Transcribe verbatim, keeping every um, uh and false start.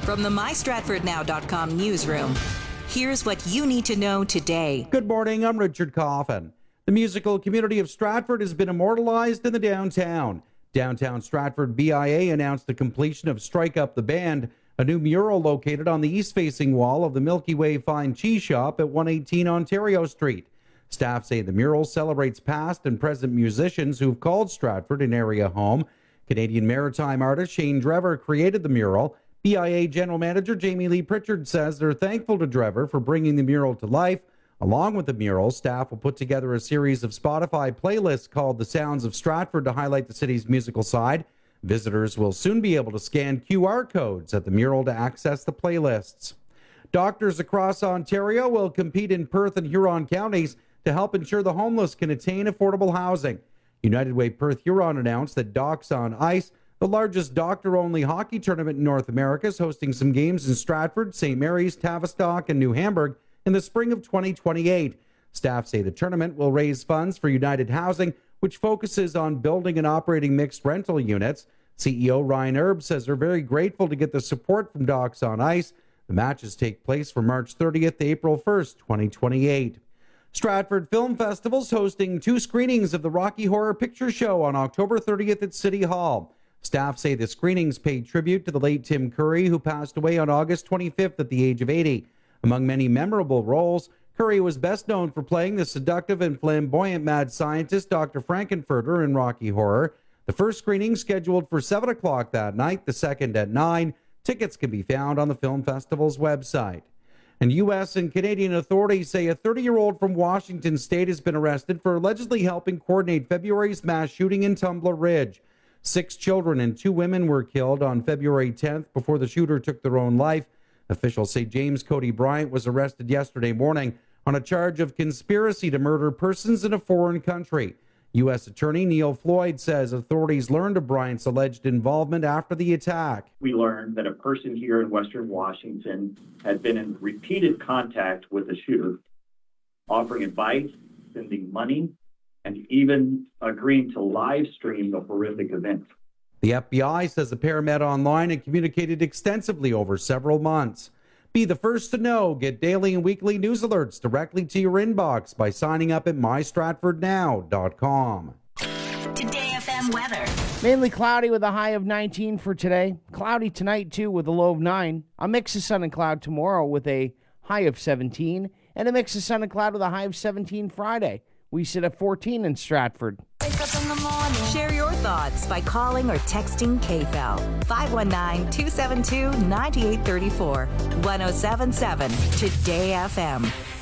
From the my stratford now dot com newsroom, here's what you need to know today. Good morning, I'm Richard Coffin. The musical community of Stratford has been immortalized in the downtown. Downtown Stratford B I A announced the completion of Strike Up the Band, a new mural located on the east-facing wall of the Milky Way Fine Cheese Shop at one eighteen Ontario Street. Staff say the mural celebrates past and present musicians who've called Stratford an area home. Canadian maritime artist Shane Drever created the mural. B I A General Manager Jamie Lee Pritchard says they're thankful to Drever for bringing the mural to life. Along with the mural, staff will put together a series of Spotify playlists called The Sounds of Stratford to highlight the city's musical side. Visitors will soon be able to scan Q R codes at the mural to access the playlists. Doctors across Ontario will compete in Perth and Huron counties to help ensure the homeless can attain affordable housing. United Way Perth Huron announced that Docs on Ice, the largest doctor-only hockey tournament in North America, is hosting some games in Stratford, Saint Mary's, Tavistock, and New Hamburg in the spring of twenty twenty-eight. Staff say the tournament will raise funds for United Housing, which focuses on building and operating mixed rental units. C E O Ryan Erb says they're very grateful to get the support from Docs on Ice. The matches take place from March thirtieth to April first, twenty twenty-eight. Stratford Film Festival's hosting two screenings of the Rocky Horror Picture Show on October thirtieth at City Hall. Staff say the screenings paid tribute to the late Tim Curry, who passed away on August twenty-fifth at the age of eighty. Among many memorable roles, Curry was best known for playing the seductive and flamboyant mad scientist Doctor Frankenfurter in Rocky Horror. The first screening scheduled for seven o'clock that night, the second at nine. Tickets can be found on the film festival's website. And U S and Canadian authorities say a thirty-year-old from Washington State has been arrested for allegedly helping coordinate February's mass shooting in Tumbler Ridge. Six children and two women were killed on February tenth before the shooter took their own life. Officials say James Cody Bryant was arrested yesterday morning on a charge of conspiracy to murder persons in a foreign country. U S Attorney Neil Floyd says authorities learned of Bryant's alleged involvement after the attack. We learned that a person here in Western Washington had been in repeated contact with the shooter, offering advice, sending money, and even agreeing to live stream the horrific event. The F B I says the pair met online and communicated extensively over several months. Be the first to know. Get daily and weekly news alerts directly to your inbox by signing up at my stratford now dot com. Today F M weather. Mainly cloudy with a high of nineteen for today. Cloudy tonight, too, with a low of nine. A mix of sun and cloud tomorrow with a high of seventeen. And a mix of sun and cloud with a high of seventeen Friday. We sit at fourteen in Stratford. Wake up in the morning. Share your thoughts by calling or texting K F L five one nine, two seven two, nine eight three four. one oh seven point seven Today F M.